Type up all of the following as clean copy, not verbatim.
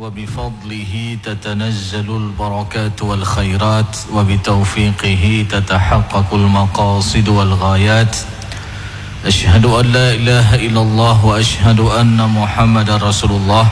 وبفضله تتنزل البركات والخيرات وبتوفيقه تتحقق المقاصد والغايات. أشهد أن لا إله إلا الله وأشهد أن محمد رسول الله.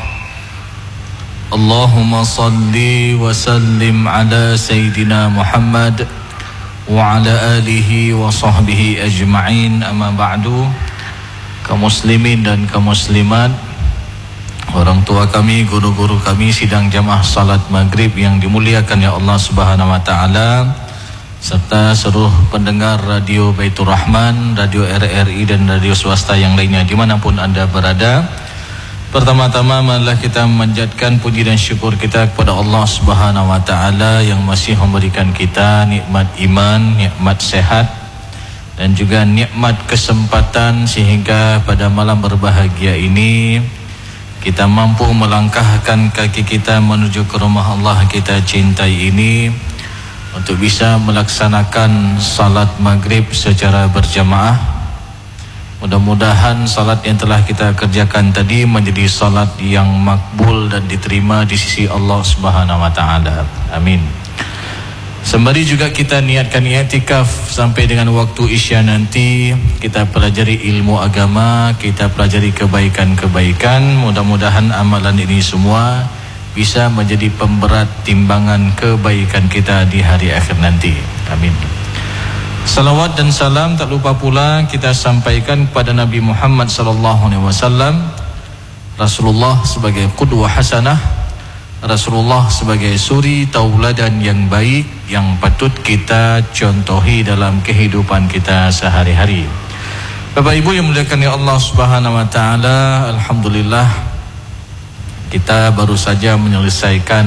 اللهم صل وسلم على سيدنا محمد وعلى آله وصحبه أجمعين. أما بعد, kaum muslimin dan kaum muslimat, orang tua kami, guru-guru kami sidang jamaah salat maghrib yang dimuliakan ya Allah Subhanahu wa taala, serta seluruh pendengar radio Baitur Rahman, radio RRI dan radio swasta yang lainnya dimanapun Anda berada. Pertama-tama marilah kita memanjatkan puji dan syukur kita kepada Allah Subhanahu wa taala yang masih memberikan kita nikmat iman, nikmat sehat dan juga nikmat kesempatan sehingga pada malam berbahagia ini kita mampu melangkahkan kaki kita menuju ke rumah Allah kita cintai ini untuk bisa melaksanakan salat maghrib secara berjamaah. Mudah-mudahan salat yang telah kita kerjakan tadi menjadi salat yang makbul dan diterima di sisi Allah Subhanahu wa taala. Amin. Sembari juga kita niatkan i'tikaf sampai dengan waktu Isya nanti, kita pelajari ilmu agama, kita pelajari kebaikan-kebaikan. Mudah-mudahan amalan ini semua bisa menjadi pemberat timbangan kebaikan kita di hari akhir nanti. Amin. Salawat dan salam tak lupa pula kita sampaikan kepada Nabi Muhammad SAW, Rasulullah sebagai qudwah hasanah, Rasulullah sebagai suri tauladan yang baik yang patut kita contohi dalam kehidupan kita sehari-hari. Bapak Ibu yang dimuliakan oleh Allah Subhanahu wa taala, alhamdulillah kita baru saja menyelesaikan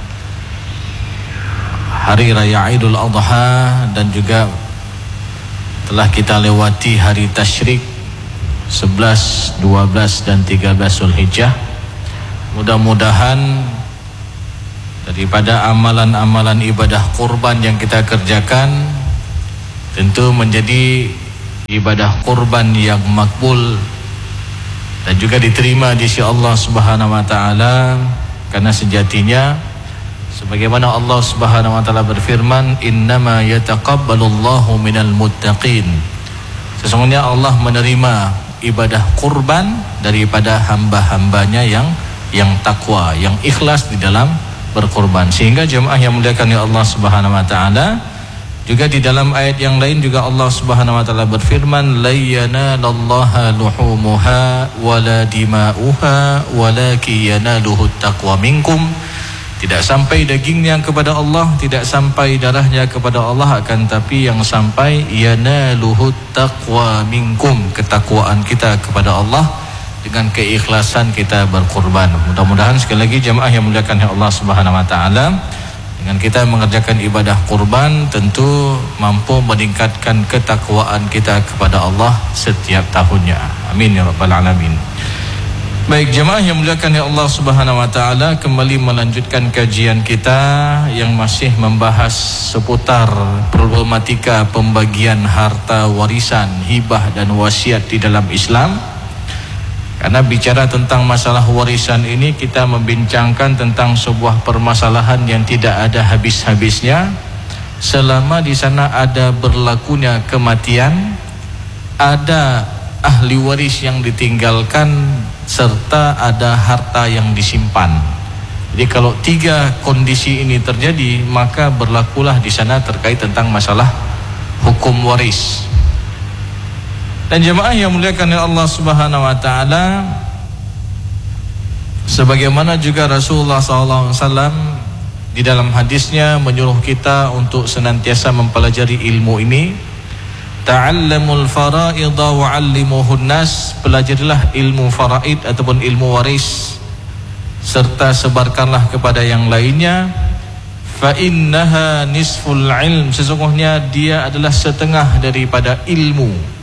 hari raya Idul Adha dan juga telah kita lewati hari tasyrik 11, 12 dan 13 Zulhijjah. Mudah-mudahan daripada amalan-amalan ibadah kurban yang kita kerjakan tentu menjadi ibadah kurban yang makbul dan juga diterima di sisi Allah Subhanahu wa taala, karena sejatinya sebagaimana Allah Subhanahu wa taala berfirman, innama yataqabbalullahu minal muttaqin, sesungguhnya Allah menerima ibadah kurban daripada hamba-hambanya yang takwa, yang ikhlas di dalam berkorban. Sehingga jemaah yang muliakan oleh Allah Subhanahu wa taala, juga di dalam ayat yang lain juga Allah Subhanahu wa taala berfirman, la yanalallaha luhumuha wala dima'uha walakin yanaluhu taqwa minkum. Tidak sampai dagingnya kepada Allah, tidak sampai darahnya kepada Allah, akan tapi yang sampai yanaluhu taqwa minkum, ketakwaan kita kepada Allah dengan keikhlasan kita berkorban. Mudah-mudahan sekali lagi jemaah yang muliakan Allah Subhanahu wa taala, dengan kita mengerjakan ibadah kurban tentu mampu meningkatkan ketakwaan kita kepada Allah setiap tahunnya. Amin ya rabbal alamin. Baik jemaah yang muliakan Allah Subhanahu wa taala, kembali melanjutkan kajian kita yang masih membahas seputar problematika pembagian harta warisan, hibah dan wasiat di dalam Islam. Karena bicara tentang masalah warisan ini, kita membincangkan tentang sebuah permasalahan yang tidak ada habis-habisnya. Selama di sana ada berlakunya kematian, ada ahli waris yang ditinggalkan, serta ada harta yang disimpan. Jadi kalau tiga kondisi ini terjadi, maka berlakulah di sana terkait tentang masalah hukum waris. Dan jemaah yang muliakan oleh Allah Subhanahu wa taala, sebagaimana juga Rasulullah SAW di dalam hadisnya menyuruh kita untuk senantiasa mempelajari ilmu ini. Ta'allamul fara'idha wa'allimuhun nas, pelajarilah ilmu faraid ataupun ilmu waris serta sebarkanlah kepada yang lainnya. Fa innaha nisful ilm, sesungguhnya dia adalah setengah daripada ilmu.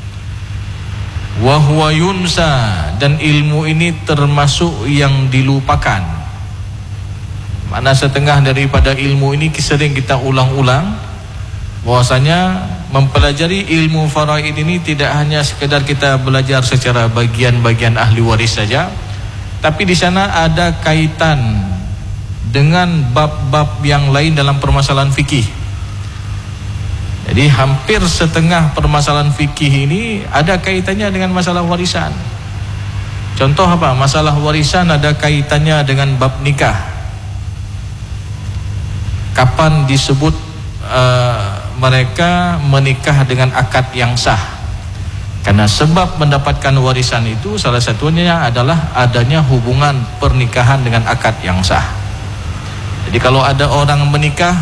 Wa huwa yunsa, dan ilmu ini termasuk yang dilupakan. Mana setengah daripada ilmu ini sering kita ulang-ulang, bahwasanya mempelajari ilmu faraid ini tidak hanya sekedar kita belajar secara bagian-bagian ahli waris saja, tapi di sana ada kaitan dengan bab-bab yang lain dalam permasalahan fikih. Jadi hampir setengah permasalahan fikih ini ada kaitannya dengan masalah warisan. Contoh apa? Masalah warisan ada kaitannya dengan bab nikah. Kapan disebut mereka menikah dengan akad yang sah? Karena sebab mendapatkan warisan itu salah satunya adalah adanya hubungan pernikahan dengan akad yang sah. Jadi kalau ada orang menikah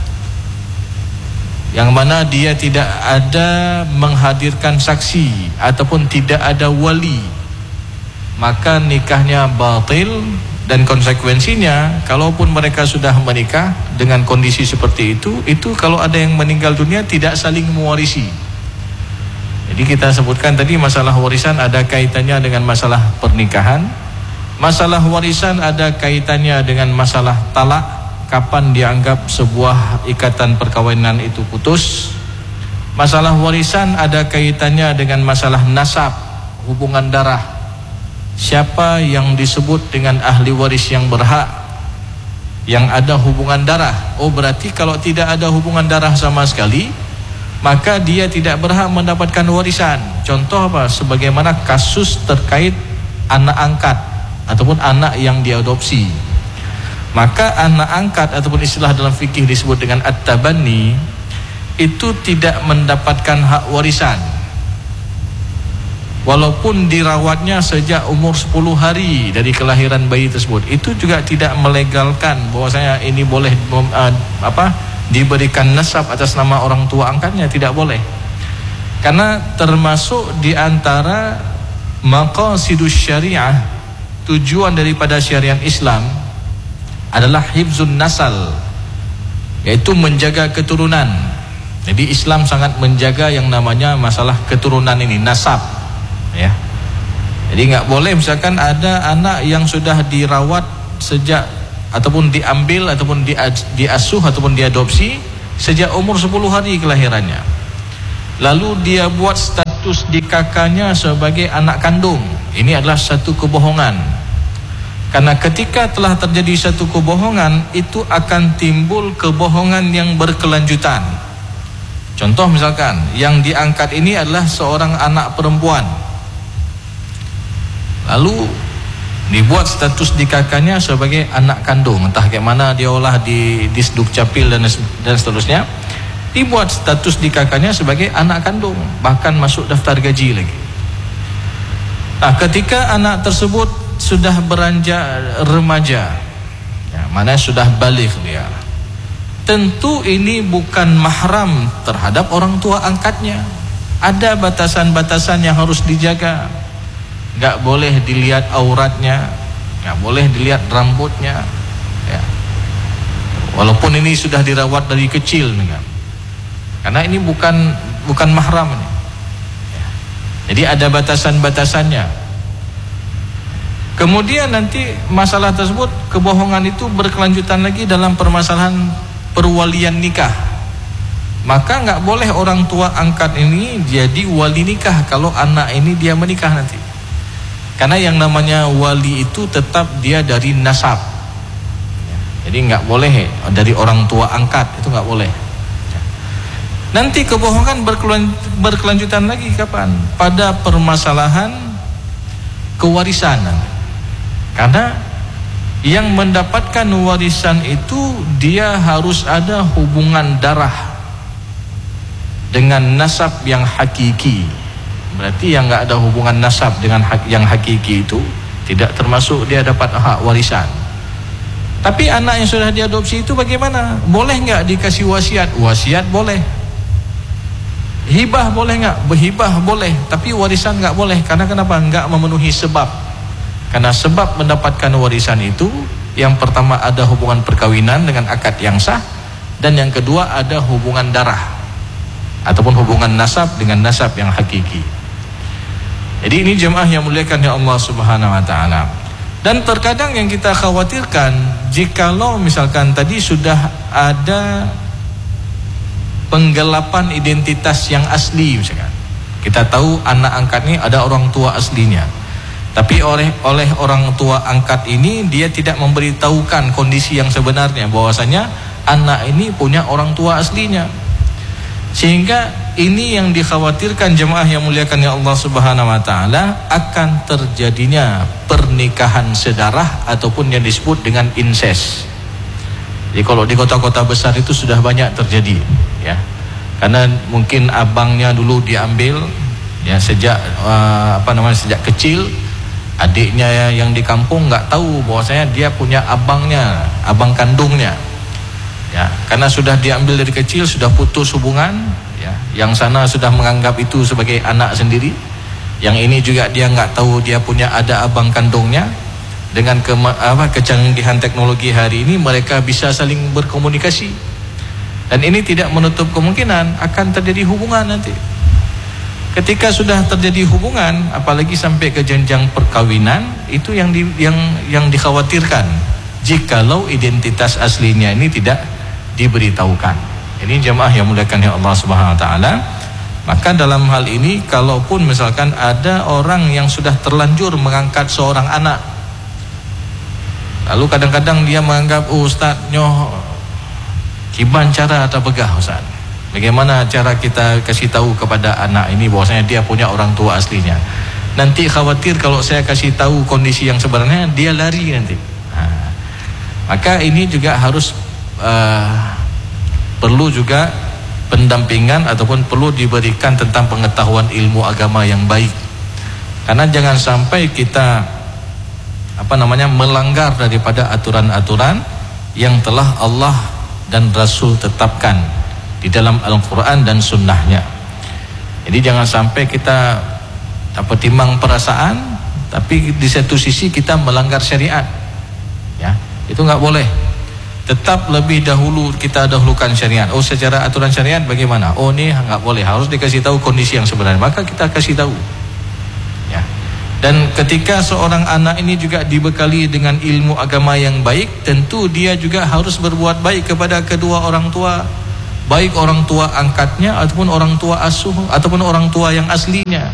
yang mana dia tidak ada menghadirkan saksi ataupun tidak ada wali, maka nikahnya batil. Dan konsekuensinya, kalaupun mereka sudah menikah dengan kondisi seperti itu kalau ada yang meninggal dunia tidak saling mewarisi. Jadi kita sebutkan tadi masalah warisan ada kaitannya dengan masalah pernikahan. Masalah warisan ada kaitannya dengan masalah talak, kapan dianggap sebuah ikatan perkawinan itu putus. Masalah warisan ada kaitannya dengan masalah nasab, hubungan darah. Siapa yang disebut dengan ahli waris yang berhak, yang ada hubungan darah. Oh, berarti kalau tidak ada hubungan darah sama sekali, maka dia tidak berhak mendapatkan warisan. Contoh apa? Sebagaimana kasus terkait anak angkat ataupun anak yang diadopsi. Maka anak angkat ataupun istilah dalam fikih disebut dengan at-tabanni itu tidak mendapatkan hak warisan. Walaupun dirawatnya sejak umur 10 hari dari kelahiran bayi tersebut, itu juga tidak melegalkan bahwasanya ini boleh diberikan nasab atas nama orang tua angkatnya, tidak boleh. Karena termasuk di antara maqasidus syariah, tujuan daripada syariat Islam adalah hifzun nasal, yaitu menjaga keturunan. Jadi Islam sangat menjaga yang namanya masalah keturunan ini, nasab, ya. Jadi nggak boleh misalkan ada anak yang sudah dirawat sejak ataupun diambil ataupun diasuh ataupun diadopsi sejak umur 10 hari kelahirannya, lalu dia buat status di kakaknya sebagai anak kandung. Ini adalah satu kebohongan. Karena ketika telah terjadi satu kebohongan, itu akan timbul kebohongan yang berkelanjutan. Contoh misalkan, yang diangkat ini adalah seorang anak perempuan, lalu dibuat status di kakaknya sebagai anak kandung. Entah kayak mana dia olah di Disduk Capil dan seterusnya. Dibuat status di kakaknya sebagai anak kandung, bahkan masuk daftar gaji lagi. Nah, ketika anak tersebut sudah beranjak remaja, ya, mana sudah balik dia, tentu ini bukan mahram terhadap orang tua angkatnya. Ada batasan-batasan yang harus dijaga. Gak boleh dilihat auratnya, gak boleh dilihat rambutnya, ya. Walaupun ini sudah dirawat dari kecil, kan? Karena ini bukan mahram ini, ya. Jadi ada batasan-batasannya. Kemudian nanti masalah tersebut, kebohongan itu berkelanjutan lagi dalam permasalahan perwalian nikah. Maka nggak boleh orang tua angkat ini jadi wali nikah kalau anak ini dia menikah nanti. Karena yang namanya wali itu tetap dia dari nasab. Jadi nggak boleh dari orang tua angkat, itu nggak boleh. Nanti kebohongan berkelanjutan lagi kapan? Pada permasalahan kewarisan. Karena yang mendapatkan warisan itu dia harus ada hubungan darah dengan nasab yang hakiki. Berarti yang nggak ada hubungan nasab dengan yang hakiki itu tidak termasuk dia dapat hak warisan. Tapi anak yang sudah diadopsi itu bagaimana? Boleh nggak dikasih wasiat? Wasiat boleh. Hibah boleh nggak? Berhibah boleh. Tapi warisan nggak boleh. Karena kenapa? Nggak memenuhi sebab. Karena sebab mendapatkan warisan itu, yang pertama ada hubungan perkawinan dengan akad yang sah, dan yang kedua ada hubungan darah ataupun hubungan nasab dengan nasab yang hakiki. Jadi ini jemaah yang muliakan ya Allah Subhanahu wa taala. Dan terkadang yang kita khawatirkan, jikalau misalkan tadi sudah ada penggelapan identitas yang asli misalkan. Kita tahu anak angkat ini ada orang tua aslinya. Tapi oleh orang tua angkat ini dia tidak memberitahukan kondisi yang sebenarnya, bahwasanya anak ini punya orang tua aslinya. Sehingga ini yang dikhawatirkan jemaah yang muliakan ya Allah Subhanahu wa taala, akan terjadinya pernikahan sedarah ataupun yang disebut dengan incest. Jadi kalau di kota-kota besar itu sudah banyak terjadi, ya. Karena mungkin abangnya dulu diambil, ya, sejak sejak kecil. Adiknya yang di kampung nggak tahu bahwasanya dia punya abangnya, abang kandungnya, ya, karena sudah diambil dari kecil, sudah putus hubungan, ya. Yang sana sudah menganggap itu sebagai anak sendiri, yang ini juga dia nggak tahu dia punya ada abang kandungnya. Dengan kecanggihan teknologi hari ini mereka bisa saling berkomunikasi, dan ini tidak menutup kemungkinan akan terjadi hubungan nanti. Ketika sudah terjadi hubungan, apalagi sampai ke jenjang perkawinan, itu yang dikhawatirkan jikalau identitas aslinya ini tidak diberitahukan. Ini jemaah yang muliakan ya Allah Subhanahu wa taala. Maka dalam hal ini, kalaupun misalkan ada orang yang sudah terlanjur mengangkat seorang anak, lalu kadang-kadang dia menganggap, Ustaz nyoh kiban cara atau begah Ustaz, bagaimana cara kita kasih tahu kepada anak ini bahwasanya dia punya orang tua aslinya. Nanti khawatir kalau saya kasih tahu kondisi yang sebenarnya, dia lari nanti. Maka ini juga harus perlu juga pendampingan ataupun perlu diberikan tentang pengetahuan ilmu agama yang baik. Karena jangan sampai kita melanggar daripada aturan-aturan yang telah Allah dan Rasul tetapkan di dalam Al-Quran dan Sunnahnya. Jadi jangan sampai kita timbang perasaan, tapi di satu sisi kita melanggar syariat, ya, itu nggak boleh. Tetap lebih dahulu kita dahulukan syariat. Oh, secara aturan syariat bagaimana? Oh, ini nggak boleh, harus dikasih tahu kondisi yang sebenarnya, maka kita kasih tahu, ya. Dan ketika seorang anak ini juga dibekali dengan ilmu agama yang baik, tentu dia juga harus berbuat baik kepada kedua orang tua, baik orang tua angkatnya ataupun orang tua asuh ataupun orang tua yang aslinya,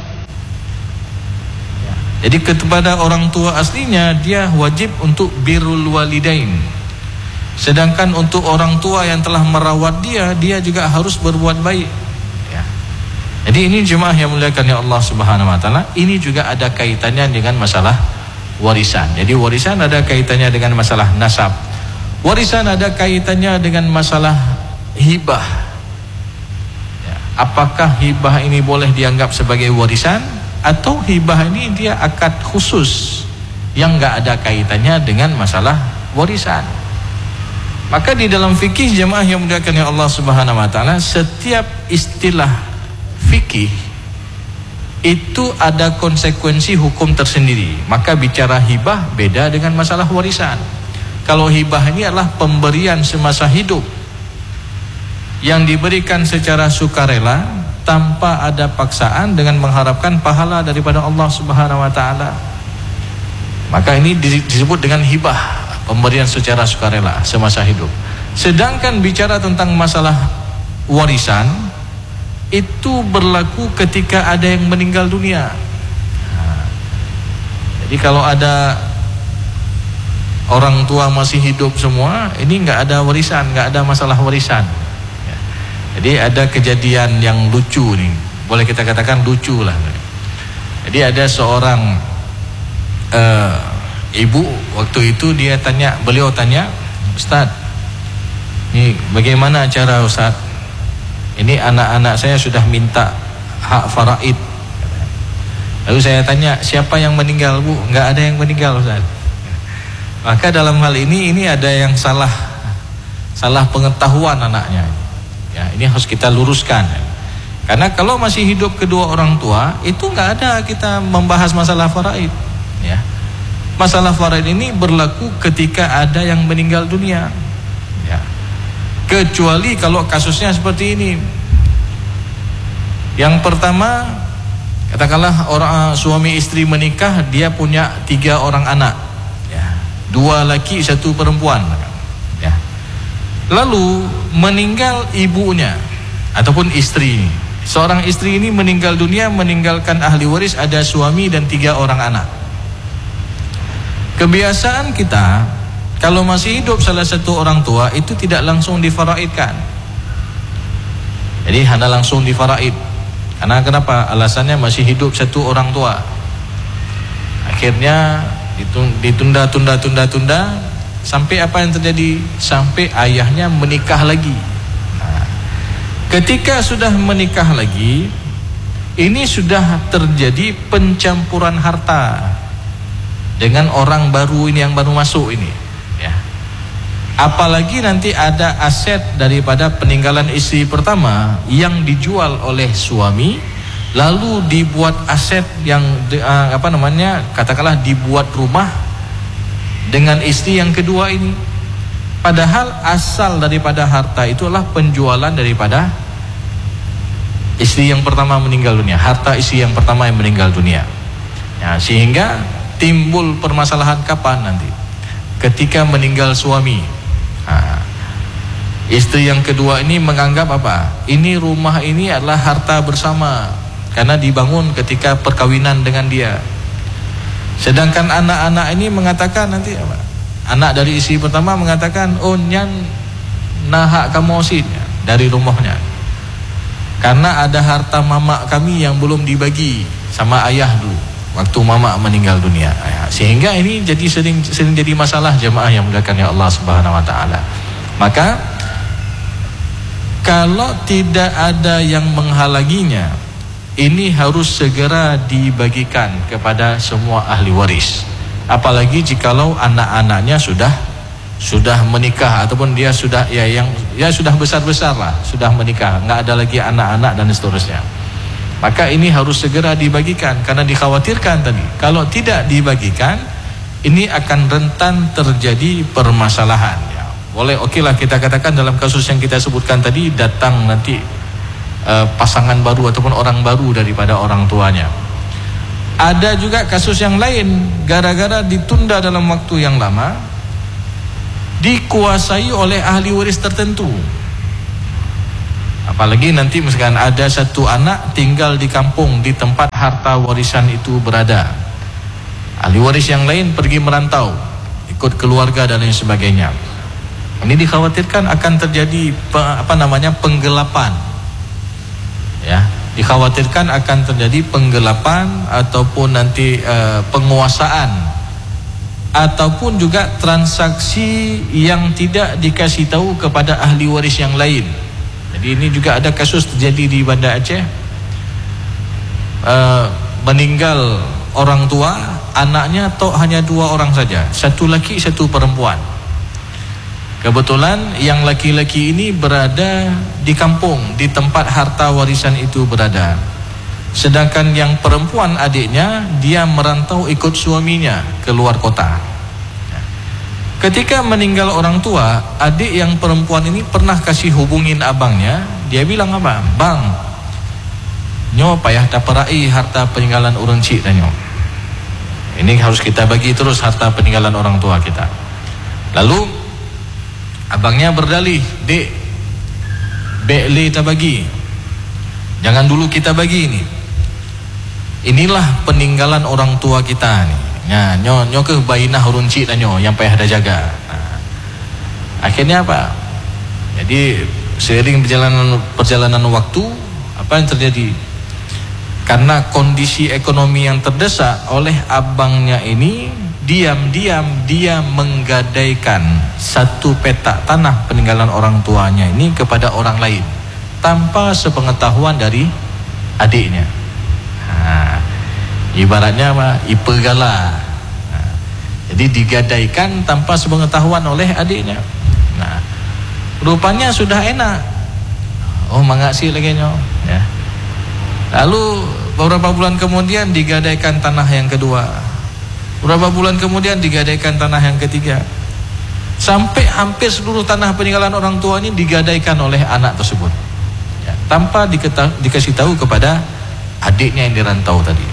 ya. Jadi kepada orang tua aslinya dia wajib untuk birrul walidain. Sedangkan untuk orang tua yang telah merawat dia juga harus berbuat baik, ya. Jadi ini jemaah yang muliakan ya Allah Subhanahu wa taala, ini juga ada kaitannya dengan masalah warisan. Jadi warisan ada kaitannya dengan masalah nasab. Warisan ada kaitannya dengan masalah hibah, ya. Apakah hibah ini boleh dianggap sebagai warisan, atau hibah ini dia akad khusus yang nggak ada kaitannya dengan masalah warisan. Maka di dalam fikih jemaah yang muliakan ya Allah Subhanahu wa taala, setiap istilah fikih itu ada konsekuensi hukum tersendiri. Maka bicara hibah beda dengan masalah warisan. Kalau hibah ini adalah pemberian semasa hidup yang diberikan secara sukarela tanpa ada paksaan dengan mengharapkan pahala daripada Allah Subhanahu wa taala. Maka ini disebut dengan hibah, pemberian secara sukarela semasa hidup. Sedangkan bicara tentang masalah warisan, itu berlaku ketika ada yang meninggal dunia. Jadi kalau ada orang tua masih hidup semua, ini nggak ada warisan, nggak ada masalah warisan. Jadi ada kejadian yang lucu nih, boleh kita katakan lucu lah. Jadi ada seorang ibu waktu itu beliau tanya, Ustaz, ini bagaimana cara Ustaz? Ini anak-anak saya sudah minta hak faraid. Lalu saya tanya, siapa yang meninggal Bu? Enggak ada yang meninggal Ustaz. Maka dalam hal ini ada yang salah pengetahuan anaknya. Ya, ini harus kita luruskan. Karena kalau masih hidup kedua orang tua, itu enggak ada kita membahas masalah faraid, ya. Masalah faraid ini berlaku ketika ada yang meninggal dunia, ya. Kecuali kalau kasusnya seperti ini. Yang pertama, katakanlah orang suami istri menikah, dia punya 3 orang anak, ya. 2 laki 1 perempuan, ya. Lalu meninggal ibunya ataupun istri. Seorang istri ini meninggal dunia, meninggalkan ahli waris, ada suami dan 3 orang anak. Kebiasaan kita, kalau masih hidup salah satu orang tua, itu tidak langsung difaraidkan. Jadi hanya langsung difaraid. Karena kenapa? Alasannya masih hidup satu orang tua. Akhirnya ditunda, sampai apa yang terjadi? Sampai ayahnya menikah lagi. Nah, ketika sudah menikah lagi, ini sudah terjadi pencampuran harta dengan orang baru ini yang baru masuk ini, ya. Apalagi nanti ada aset daripada peninggalan istri pertama yang dijual oleh suami, lalu dibuat aset yang katakanlah dibuat rumah dengan istri yang kedua ini. Padahal asal daripada harta itulah penjualan daripada istri yang pertama meninggal dunia, harta istri yang pertama yang meninggal dunia. Ya, sehingga timbul permasalahan kapan nanti? Ketika meninggal suami. Istri yang kedua ini menganggap apa? Ini rumah ini adalah harta bersama karena dibangun ketika perkawinan dengan dia. Sedangkan anak-anak ini mengatakan nanti apa? Anak dari istri pertama mengatakan, oh nyan nahak kamu osin dari rumahnya. Karena ada harta mamak kami yang belum dibagi sama ayah dulu waktu mama meninggal dunia. Sehingga ini jadi sering jadi masalah jemaah yang dimuliakan oleh Allah Subhanahu wa taala. Maka kalau tidak ada yang menghalanginya, ini harus segera dibagikan kepada semua ahli waris. Apalagi jikalau anak-anaknya sudah menikah ataupun dia sudah sudah besar-besar lah, sudah menikah, enggak ada lagi anak-anak dan seterusnya. Maka ini harus segera dibagikan karena dikhawatirkan tadi kalau tidak dibagikan ini akan rentan terjadi permasalahan. Ya, boleh lah kita katakan dalam kasus yang kita sebutkan tadi datang nanti pasangan baru ataupun orang baru daripada orang tuanya. Ada juga kasus yang lain gara-gara ditunda dalam waktu yang lama dikuasai oleh ahli waris tertentu. Apalagi nanti misalkan ada satu anak tinggal di kampung di tempat harta warisan itu berada. Ahli waris yang lain pergi merantau, ikut keluarga dan lain sebagainya. Ini dikhawatirkan akan terjadi penggelapan. Ya, dikhawatirkan akan terjadi penggelapan ataupun nanti penguasaan ataupun juga transaksi yang tidak dikasih tahu kepada ahli waris yang lain. Jadi ini juga ada kasus terjadi di Banda Aceh. Meninggal orang tua, anaknya hanya 2 orang saja, satu laki satu perempuan. Kebetulan yang laki-laki ini berada di kampung, di tempat harta warisan itu berada. Sedangkan yang perempuan adiknya, dia merantau ikut suaminya ke luar kota. Ketika meninggal orang tua, adik yang perempuan ini pernah kasih hubungin abangnya. Dia bilang apa? Bang, nyo payah daperai harta peninggalan urang cik dan nyo. Ini harus kita bagi terus harta peninggalan orang tua kita. Lalu abangnya berdalih, dek, bekle kita bagi. Jangan dulu kita bagi ini. Inilah peninggalan orang tua kita nih. Ya, nyo ke bainah urun cik dan nyo yang payah ada jaga. Nah, akhirnya apa? Jadi seiring perjalanan waktu, apa yang terjadi? Karena kondisi ekonomi yang terdesak oleh abangnya ini, diam-diam dia menggadaikan satu petak tanah peninggalan orang tuanya ini kepada orang lain tanpa sepengetahuan dari adiknya. Nah, ibaratnya apa? Ipegala. Nah, jadi digadaikan tanpa sepengetahuan oleh adiknya. Nah, rupanya sudah enak. Oh, mangasi lagi nyo. Ya. Lalu beberapa bulan kemudian digadaikan tanah yang kedua. Beberapa bulan kemudian digadaikan tanah yang ketiga. Sampai hampir seluruh tanah peninggalan orang tua ini digadaikan oleh anak tersebut. Ya, tanpa dikasih tahu kepada adiknya yang dirantau tadi.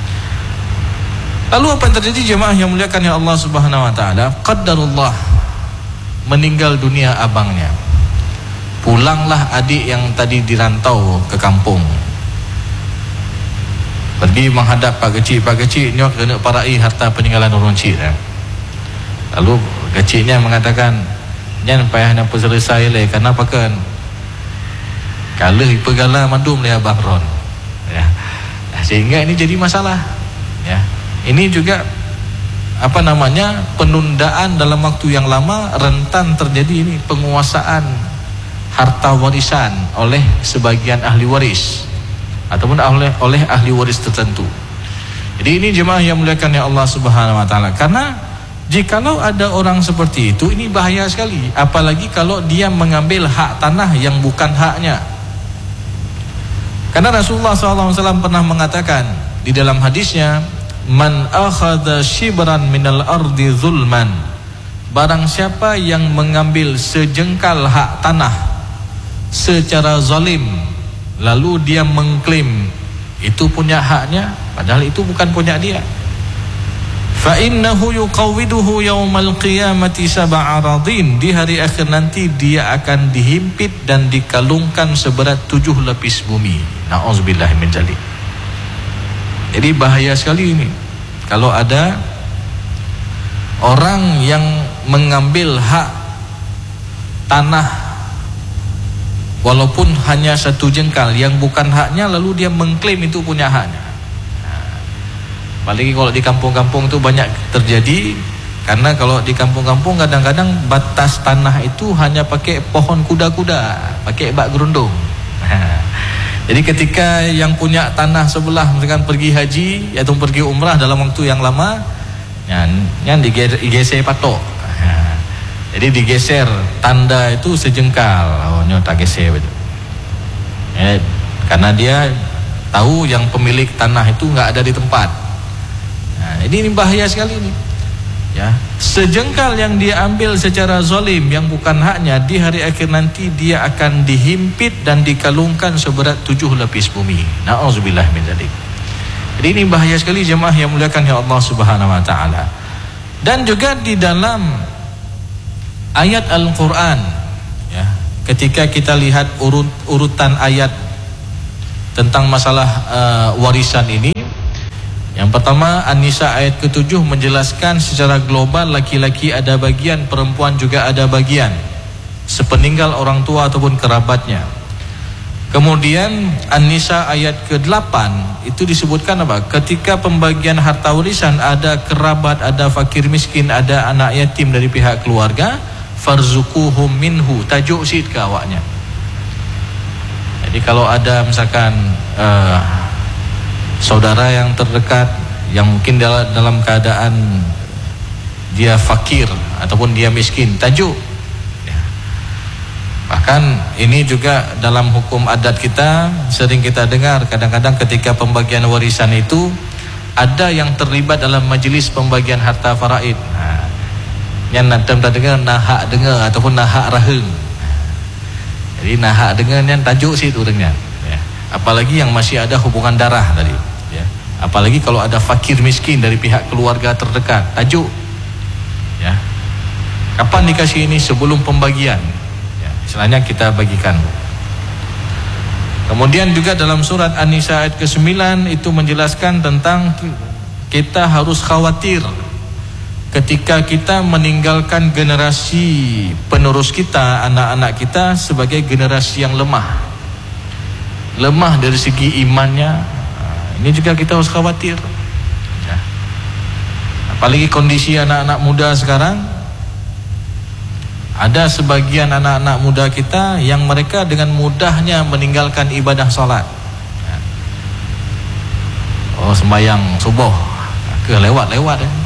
Lalu apa yang terjadi jemaah yang muliakan ya Allah Subhanahu wa taala? Qaddarullah, meninggal dunia abangnya. Pulanglah adik yang tadi dirantau ke kampung. Pergi menghadap pak kecil nyok kena parai harta peninggalan orang cik. Lalu kecilnya mengatakan, "Nyan payah nak selesai le, karena pakan kalah pegala mandum le Abang Ron." Ya. Sehingga ini jadi masalah. Ya. Ini juga penundaan dalam waktu yang lama, rentan terjadi ini penguasaan harta warisan oleh sebagian ahli waris ataupun oleh ahli waris tertentu. Jadi ini jemaah yang muliakan ya Allah Subhanahu wa taala. Karena jikalau ada orang seperti itu, ini bahaya sekali, apalagi kalau dia mengambil hak tanah yang bukan haknya. Karena Rasulullah SAW pernah mengatakan di dalam hadisnya, "Man akhadha shibran minal ardi zulman." Barang siapa yang mengambil sejengkal hak tanah secara zalim, lalu dia mengklaim itu punya haknya, padahal itu bukan punya dia. Fa innahu yuqawwiduhu yaumal qiyamati sab'a aradin. Di hari akhir nanti dia akan dihimpit dan dikalungkan seberat 7 lapis bumi. Na'udzubillah min dzalik. Jadi bahaya sekali ini kalau ada orang yang mengambil hak tanah walaupun hanya 1 jengkal yang bukan haknya, lalu dia mengklaim itu punya haknya. Apalagi kalau di kampung-kampung itu banyak terjadi, karena kalau di kampung-kampung kadang-kadang batas tanah itu hanya pakai pohon kuda-kuda, pakai bak gerundung. Jadi ketika yang punya tanah sebelah misalkan pergi haji atau pergi umrah dalam waktu yang lama, yang digeser patok. Jadi digeser tanda itu sejengkal, tak geser betul. Karena dia tahu yang pemilik tanah itu nggak ada di tempat. Jadi ini bahaya sekali ini. Ya, sejengkal yang dia ambil secara zalim yang bukan haknya, di hari akhir nanti dia akan dihimpit dan dikalungkan seberat 7 lapis bumi. Na'udzubillah min dzalik. Jadi ini bahaya sekali jemaah yang muliakan ya Allah Subhanahu wa taala. Dan juga di dalam ayat Al-Qur'an, ya, ketika kita lihat urutan ayat tentang masalah warisan ini, yang pertama An-Nisa ayat ke-7 menjelaskan secara global laki-laki ada bagian, perempuan juga ada bagian sepeninggal orang tua ataupun kerabatnya. Kemudian An-Nisa ayat ke-8 itu disebutkan apa? Ketika pembagian harta warisan ada kerabat, ada fakir miskin, ada anak yatim dari pihak keluarga, farzuquhum minhu, tajuk sid ke awaknya. Jadi kalau ada misalkan saudara yang terdekat yang mungkin dalam keadaan dia fakir ataupun dia miskin, tajuk. Ya. Bahkan ini juga dalam hukum adat kita sering kita dengar, kadang-kadang ketika pembagian warisan itu ada yang terlibat dalam majelis pembagian harta faraid. Yang nanti kita dengar nahak dengar ataupun nahak raheng. Jadi nahak dengar yang tajuk sih itu orangnya. Apalagi yang masih ada hubungan darah tadi, ya. Apalagi kalau ada fakir miskin dari pihak keluarga terdekat, tajuk, ya. Kapan dikasih ini? Sebelum pembagian, ya. Istilahnya kita bagikan. Kemudian juga dalam surat An-Nisa ayat ke-9 itu menjelaskan tentang kita harus khawatir ketika kita meninggalkan generasi penerus kita, anak-anak kita sebagai generasi yang lemah dari segi imannya. Ini juga kita harus khawatir, ya. Apalagi kondisi anak-anak muda sekarang, ada sebagian anak-anak muda kita yang mereka dengan mudahnya meninggalkan ibadah salat, ya. Sembahyang subuh lewat, ya.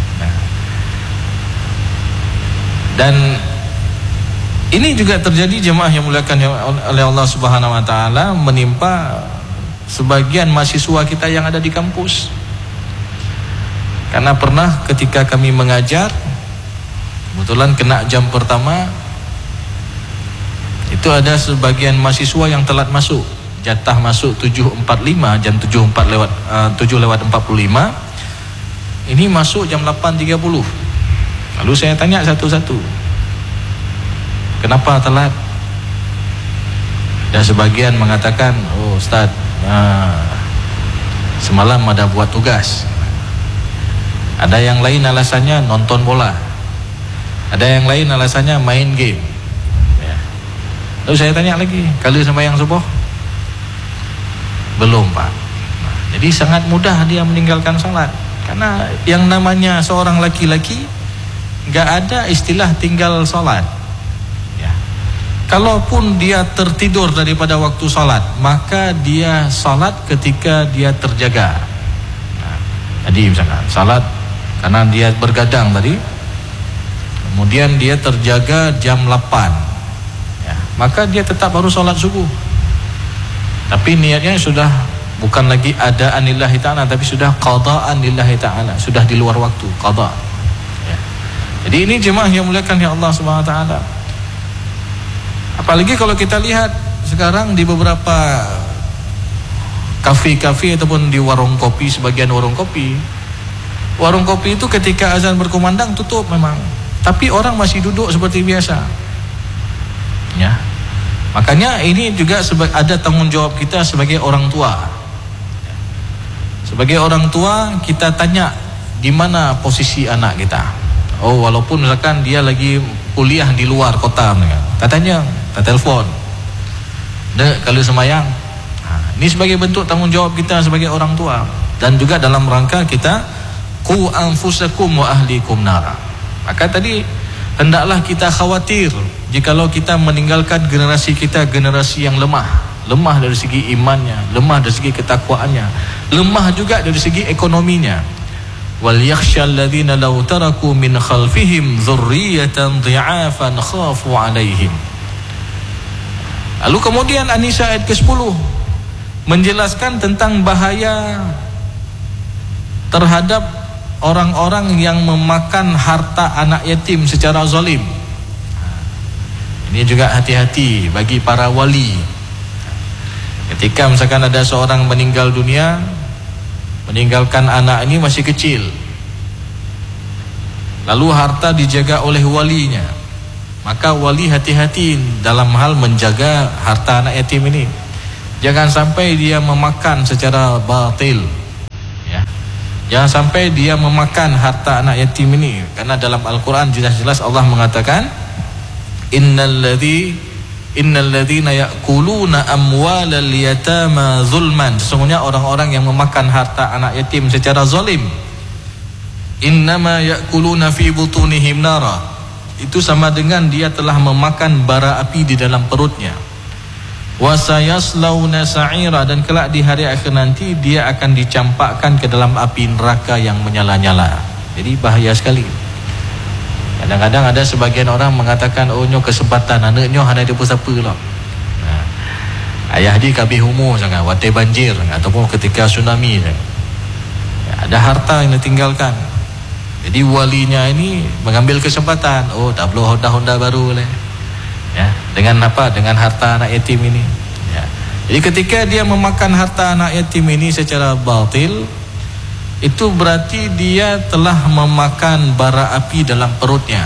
Dan ini juga terjadi jemaah yang muliakan oleh Allah Subhanahu wa taala, menimpa sebagian mahasiswa kita yang ada di kampus. Karena pernah ketika kami mengajar, kebetulan kena jam pertama, itu ada sebagian mahasiswa yang telat masuk. Jatah masuk 7.45, jam 7:45. Ini masuk jam 8.30. Lalu saya tanya satu-satu, kenapa telat? Dan sebagian mengatakan, Ustaz, semalam ada buat tugas. Ada yang lain alasannya nonton bola. Ada yang lain alasannya main game. Ya. Lalu saya tanya lagi, kalau sembahyang subuh? Belum, Pak. Nah, jadi sangat mudah dia meninggalkan salat. Karena yang namanya seorang laki-laki nggak ada istilah tinggal salat. Ya. Kalaupun dia tertidur daripada waktu salat, maka dia salat ketika dia terjaga. Nah, tadi misalkan salat karena dia bergadang tadi, kemudian dia terjaga jam 8, ya, maka dia tetap harus salat subuh. Tapi niatnya sudah bukan lagi adaan lillahi ta'ala, tapi sudah qadaan lillahi ta'ala, sudah di luar waktu, qada. Ya. Jadi ini jemaah yang muliakan ya Allah Subhanahu wa taala. Apalagi kalau kita lihat sekarang di beberapa kafe-kafe ataupun di warung kopi, sebagian warung kopi itu ketika azan berkumandang tutup memang, tapi orang masih duduk seperti biasa. Ya. Makanya ini juga ada tanggung jawab kita sebagai orang tua. Sebagai orang tua kita tanya di mana posisi anak kita. Oh, walaupun misalkan dia lagi kuliah di luar kota, kita tanya, kita telepon. Dek, kalau semayang. Nah, ini sebagai bentuk tanggung jawab kita sebagai orang tua, dan juga dalam rangka kita qu anfusakum wa ahlikum nara. Maka tadi hendaklah kita khawatir jikalau kita meninggalkan generasi kita generasi yang lemah dari segi imannya, lemah dari segi ketakwaannya, lemah juga dari segi ekonominya. Wal yakhshal ladzina law taraku min khalfihim dzurriyyatan dhi'afan khafu 'alaihim. Lalu kemudian An-Nisa ayat ke-10 menjelaskan tentang bahaya terhadap orang-orang yang memakan harta anak yatim secara zalim. Ini juga hati-hati bagi para wali. Ketika misalkan ada seorang meninggal dunia, meninggalkan anak ini masih kecil, lalu harta dijaga oleh walinya, maka wali hati-hati dalam hal menjaga harta anak yatim ini. Jangan sampai dia memakan secara batil, ya. Jangan sampai dia memakan harta anak yatim ini, karena dalam Al-Quran jelas-jelas Allah mengatakan innal ladzina ya'kuluna amwalal yatama zulman, sesungguhnya orang-orang yang memakan harta anak yatim secara zalim, innama ya'kuluna fi butunihim nara, itu sama dengan dia telah memakan bara api di dalam perutnya. Wa sayaslawna sa'ira, dan kelak di hari akhir nanti dia akan dicampakkan ke dalam api neraka yang menyala-nyala. Jadi bahaya sekali. Kadang-kadang ada sebagian orang mengatakan, oh nyo kesempatan anak nyo hanya ada siapa lah. Nah, ayah di kabih umur sangat, watai banjir ataupun ketika tsunami, ada harta yang ditinggalkan. Jadi walinya ini mengambil kesempatan, oh tak perlu Honda baru lah. Ya, dengan apa? Dengan harta anak yatim ini. Ya. Jadi ketika dia memakan harta anak yatim ini secara batil, itu berarti dia telah memakan bara api dalam perutnya.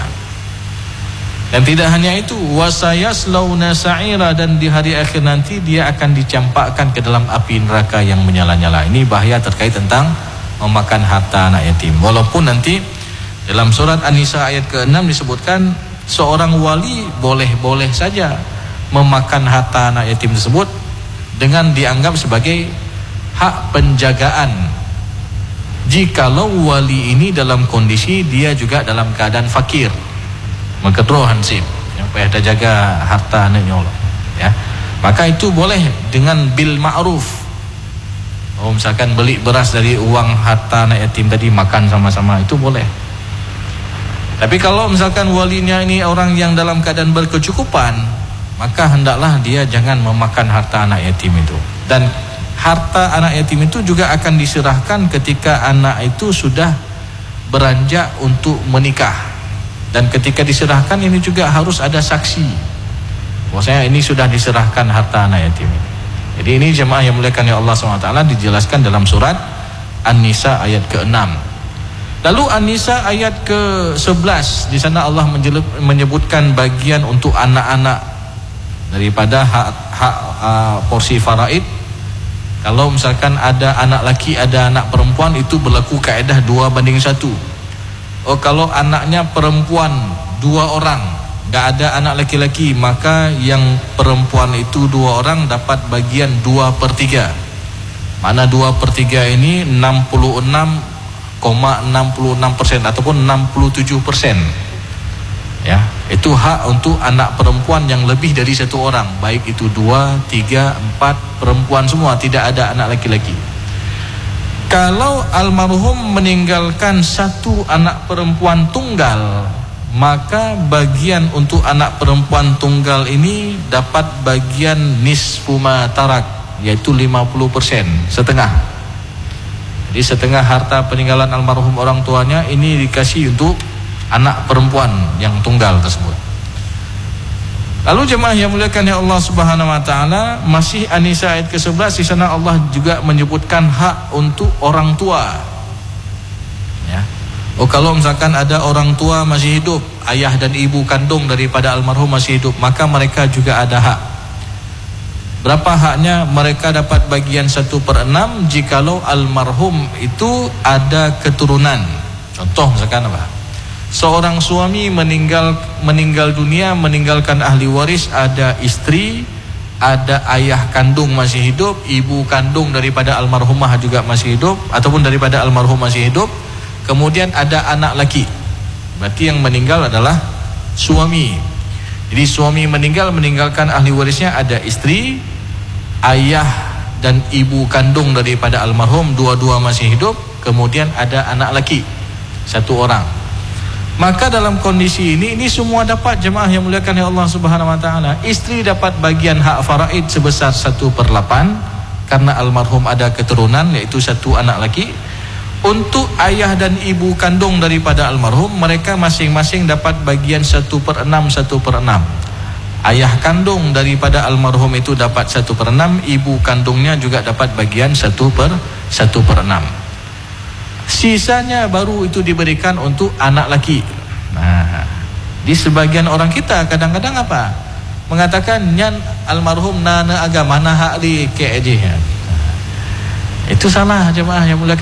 Dan tidak hanya itu, wasayaslawna sa'ira, dan di hari akhir nanti dia akan dicampakkan ke dalam api neraka yang menyala-nyala. Ini bahaya terkait tentang memakan harta anak yatim. Walaupun nanti dalam surat An-Nisa ayat ke-6 disebutkan seorang wali boleh-boleh saja memakan harta anak yatim tersebut dengan dianggap sebagai hak penjagaan, jikalau wali ini dalam kondisi dia juga dalam keadaan fakir, mengkedro hansip, yang payah dah jaga harta anaknya Allah, ya, maka itu boleh dengan bil ma'ruf. Oh, misalkan beli beras dari uang harta anak yatim tadi, makan sama-sama, itu boleh. Tapi kalau misalkan walinya ini orang yang dalam keadaan berkecukupan, maka hendaklah dia jangan memakan harta anak yatim itu. Dan harta anak yatim itu juga akan diserahkan ketika anak itu sudah beranjak untuk menikah. Dan ketika diserahkan ini juga harus ada saksi bahwasanya ini sudah diserahkan harta anak yatim ini. Jadi ini jemaah yang muliakan ya Allah SWT dijelaskan dalam surat An-Nisa ayat ke-6. Lalu An-Nisa ayat ke-11, di sana Allah menyebutkan bagian untuk anak-anak daripada hak porsi faraid. Kalau misalkan ada anak laki, ada anak perempuan, itu berlaku kaedah 2:1. Oh, kalau anaknya perempuan 2 orang, gak ada anak laki-laki, maka yang perempuan itu 2 orang dapat bagian 2/3. Mana 2/3 ini 66,66% ataupun 67%. Ya, itu hak untuk anak perempuan yang lebih dari 1 orang, baik itu 2, 3, 4 perempuan semua, tidak ada anak laki-laki. Kalau almarhum meninggalkan 1 anak perempuan tunggal, maka bagian untuk anak perempuan tunggal ini dapat bagian nisfu ma tarak, yaitu 50%, setengah. Jadi setengah harta peninggalan almarhum orang tuanya ini dikasih untuk anak perempuan yang tunggal tersebut. Lalu jemaah yang muliakan ya Allah Subhanahu wa taala, masih An-Nisa ayat ke-11 di sana Allah juga menyebutkan hak untuk orang tua. Ya. Oh, kalau misalkan ada orang tua masih hidup, ayah dan ibu kandung daripada almarhum masih hidup, maka mereka juga ada hak. Berapa haknya? Mereka dapat bagian 1/6 jikalau almarhum itu ada keturunan. Contoh misalkan apa? Seorang suami meninggal dunia, meninggalkan ahli waris, ada istri, ada ayah kandung masih hidup, ibu kandung daripada almarhumah juga masih hidup ataupun daripada almarhum masih hidup, kemudian ada anak laki. Berarti yang meninggal adalah suami. Jadi suami meninggalkan ahli warisnya ada istri, ayah dan ibu kandung daripada almarhum, dua-dua masih hidup, kemudian ada anak laki 1 orang. Maka dalam kondisi ini semua dapat, jemaah yang muliakan ya Allah Subhanahu wa taala. Istri dapat bagian hak faraid sebesar 1/8 karena almarhum ada keturunan, yaitu 1 anak laki. Untuk ayah dan ibu kandung daripada almarhum, mereka masing-masing dapat bagian 1/6, 1/6. Ayah kandung daripada almarhum itu dapat 1/6, ibu kandungnya juga dapat bagian 1/6. Sisanya baru itu diberikan untuk anak laki. Nah, di sebagian orang kita kadang-kadang apa? Mengatakan nyan almarhum nana agama nah hak di ke aja. Itu salah jemaah yang mulia.